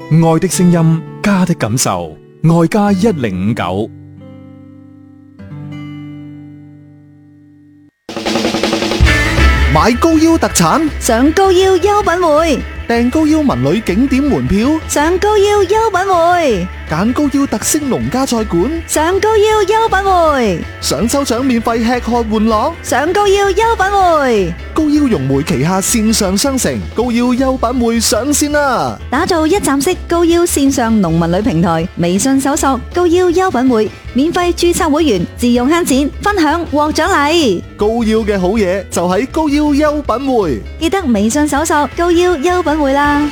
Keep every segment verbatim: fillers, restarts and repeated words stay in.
愛的聲音，家的感受，愛家一零五九。 買高腰特產， 上高腰優品匯， 訂高腰文旅景點門票， 上高腰優品匯， 揀高腰特色農家菜館， 上高腰優品匯， 想抽獎免費吃喝玩樂， 上高腰優品匯。 高腰融匯旗下線上商城高腰優品匯上線啦！ 打造一站式高腰線上農民旅平台，微信搜索高腰優品匯，免費註冊會員，自用慳錢，分享獲獎勵。 高腰嘅好嘢就喺高腰優品匯， 記得微信搜索高腰優品匯啦。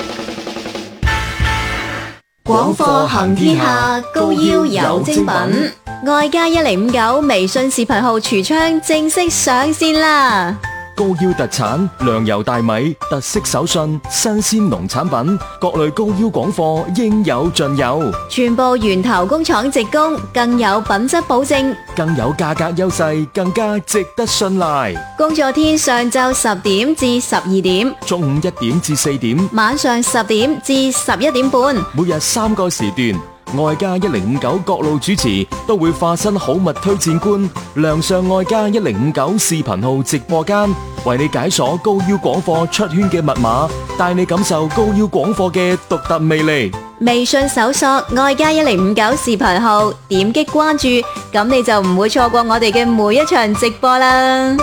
廣貨行天下，高腰有精品。愛家一零五九微信視頻號櫥窗正式上線啦！ 高腰特產糧油大米、特色手信、新鮮農產品，各類高腰廣貨應有盡有， 全部源頭工廠直供，更有品質保證， 更有價格優勢，更加值得信賴。 工作天上晝十點至十二點， 中午一點至四點， 晚上十點至十一點半， 每日三個時段。愛家一零五九各路主持都會化身好物推薦官，亮相愛家一零五九視頻號直播間，為你解鎖高腰廣貨出圈嘅密碼，帶你感受高腰廣貨嘅獨特魅力。 微信搜索愛家一零五九視頻號，點擊關注，咁你就唔會錯過我哋嘅每一場直播啦。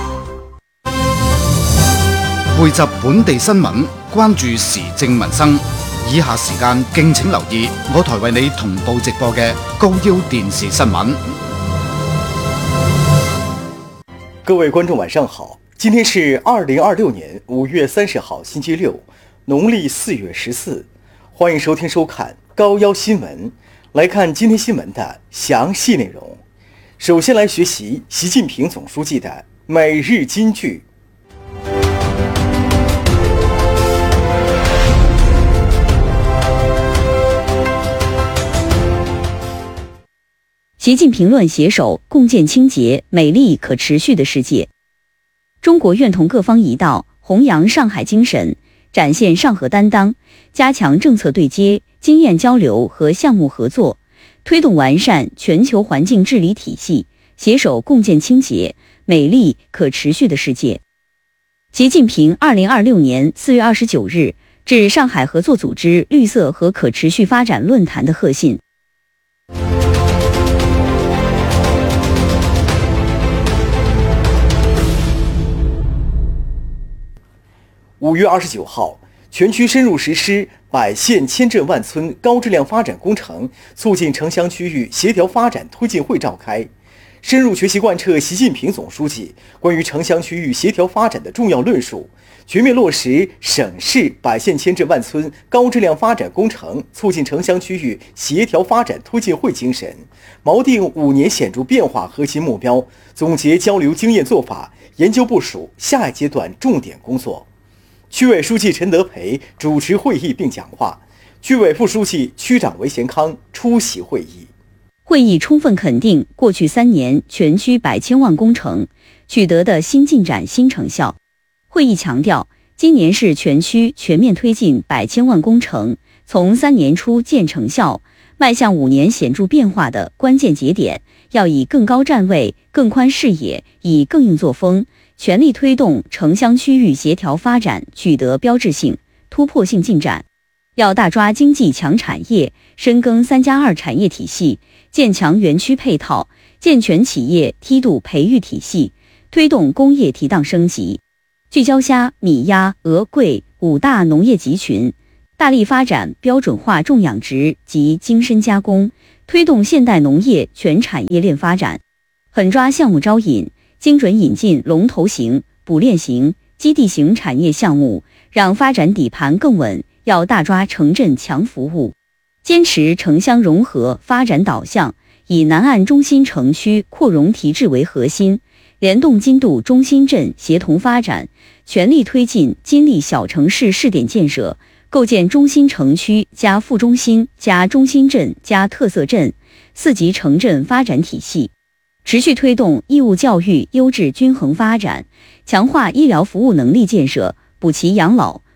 匯集本地新聞，關注時政民生。以下時間敬請留意我台為你同步直播嘅高腰電視新聞。 各位觀眾晚上好，今天是二零二六年五月三十號星期六，農曆四月十四，歡迎收聽收看高腰新聞。來看今天新聞的詳細內容。首先來學習習近平總書記的每日金句。 習近平論攜手共建清潔、美麗、可持續的世界。中國願同各方一道，弘揚上海精神，展現上合擔當，加強政策對接、經驗交流和項目合作，推動完善全球環境治理體系，攜手共建清潔、美麗、可持續的世界。習近平二零二六年四月二十九日致上海合作組織綠色和可持續發展論壇的賀信。 五月二十九號，全區深入實施百縣千鎮萬村高質量發展工程促進城鄉區域協調發展推進會召開，深入學習貫徹習近平總書記關於城鄉區域協調發展的重要論述，全面落實省市百縣千鎮萬村高質量發展工程促進城鄉區域協調發展推進會精神，錨定五年顯著變化核心目標，總結交流經驗做法，研究部署下一階段重點工作。區委書記陳德培主持會議並講話，區委副書記、區長韋賢康出席會議。 會議充分肯定過去三年全區百千萬工程取得的新進展、新成效。會議強調，今年是全區全面推進百千萬工程從三年初見成效，邁向五年顯著變化的關鍵節點，要以更高站位、更寬視野，以更硬作風，全力推動城鄉區域協調發展取得標誌性、突破性進展，要大抓經濟強產業，深耕三加二產業體系，建強園區配套，健全企業梯度培育體系，推動工業提檔升級，聚焦蝦、米、鴨、鵝、桂五大農業集群，大力發展標準化種養殖及精深加工，推動現代農業全產業鏈發展，狠抓項目招引，精準引進龍頭型、捕獵型、基地型產業項目，讓發展底盤更穩。要大抓城鎮強服務，堅持城鄉融合發展導向，以南岸中心城區擴容提質為核心，聯動京度中心鎮協同發展，全力推進金利小城市試點建設，構建中心城區加副中心加中心鎮加特色鎮四級城鎮發展體系。持續推動義務教育優質均衡發展，強化醫療服務能力建設，補齊養老、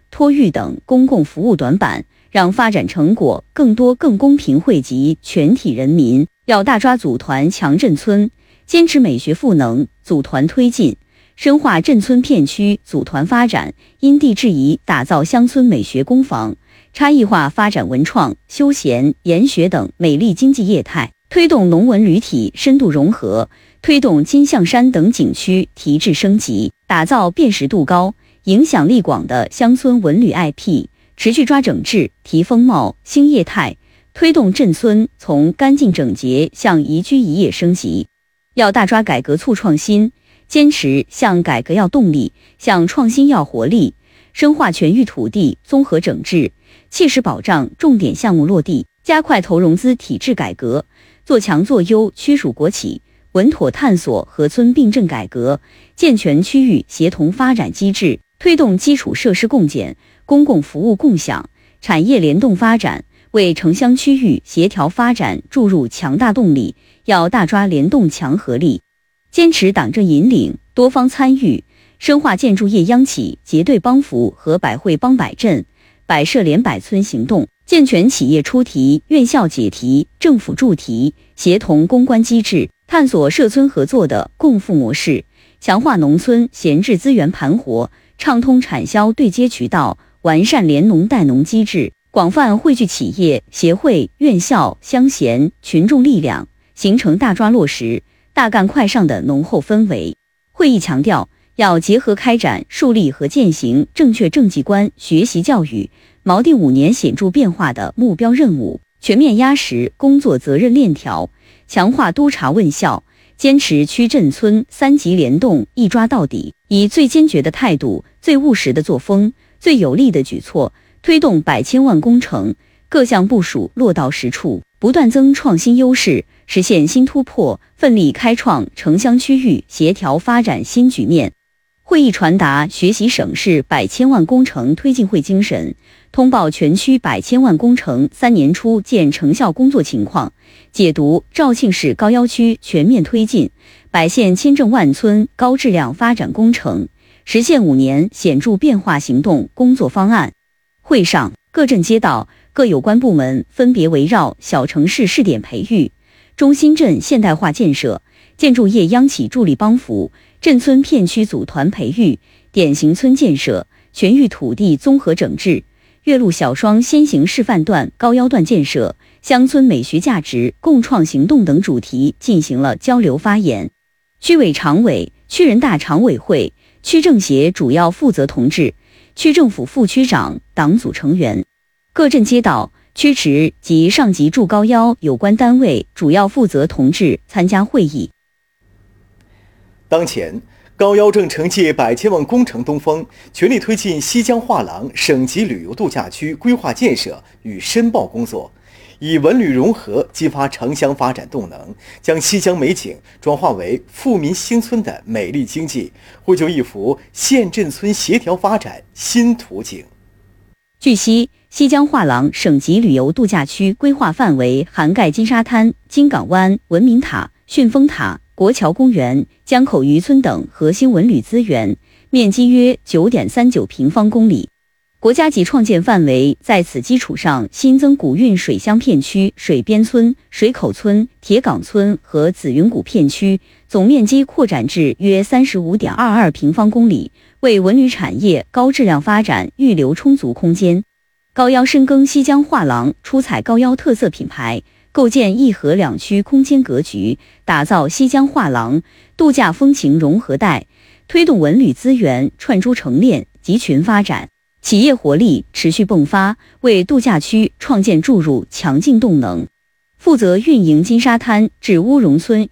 托育等公共服务短板，让发展成果更多更公平惠及全体人民。要大抓组团强镇村，坚持美学赋能，组团推进，深化镇村片区组团发展，因地制宜打造乡村美学工坊，差异化发展文创、休闲、研学等美丽经济业态，推动农文旅体深度融合，推动金象山等景区提质升级，打造辨识度高、影响力广的乡村文旅 I P， 持续抓整治、提风貌、兴业态，推动镇村从干净整洁向宜居宜业升级。要大抓改革促创新，坚持向改革要动力，向创新要活力，深化全域土地综合整治，切实保障重点项目落地，加快投融资体制改革，做强做优区属国企，稳妥探索河村并镇改革，健全区域协同发展机制，推动基础设施共建、公共服务共享、产业联动发展，为城乡区域协调发展注入强大动力。要大抓联动强合力，坚持党政引领、多方参与，深化建筑业央企结对帮扶和百惠帮百镇、百社联百村行动，健全企业出题、院校解题、政府助题协同攻关机制，探索社村合作的共富模式，强化农村闲置资源盘活，畅通产销对接渠道，完善联农带农机制，广泛汇聚企业、协会、院校、乡贤、群众力量，形成大抓落实、大干快上的浓厚氛围。会议强调，要结合开展树立和践行正确政绩观学习教育锚定五年显著变化的目标任务，全面压实工作责任链条，强化督查问效，坚持区镇村三级联动一抓到底，以最坚决的态度、最务实的作风、最有力的举措，推动百千万工程各项部署落到实处，不断增创新优势，实现新突破，奋力开创城乡区域协调发展新局面。会议传达学习省市百千万工程推进会精神，通报全区百千万工程三年初见成效工作情况，解读肇庆市高要区全面推进百县千镇万村高质量发展工程实现五年显著变化行动工作方案。会上，各镇街道各有关部门分别围绕小城市试点培育、中心镇现代化建设、建筑业央企助力帮扶、镇村片区组团培育、典型村建设、全域土地综合整治、岳麓小双先行示范段高腰段建设、乡村美学价值共创行动等主题进行了交流发言。区委常委、区人大常委会、区政协主要负责同志、区政府副区长、党组成员、各镇街道、区直及上级驻高腰有关单位主要负责同志参加会议。 当前，高腰正承接百千万工程东风，全力推进西江画廊省级旅游度假区规划建设与申报工作，以文旅融合激发城乡发展动能，将西江美景转化为富民兴村的美丽经济，绘就一幅县镇村协调发展新图景。 据悉，西江画廊省级旅游度假区规划范围涵盖金沙滩、金港湾、文明塔、顺峰塔、国桥公园、江口渔村等核心文旅资源，面积约 九点三九平方公里。国家级创建范围在此基础上新增古运水乡片区、水边村、水口村、铁岗村和紫云谷片区，总面积扩展至约 三十五点二二平方公里，为文旅产业高质量发展预留充足空间。高腰深耕西江画廊，出彩高腰特色品牌，构建一河两区空间格局，打造西江画廊度假风情融合带，推动文旅资源串珠成链、集群发展，企业活力持续迸发，为度假区创建注入强劲动能。负责运营金沙滩至乌荣村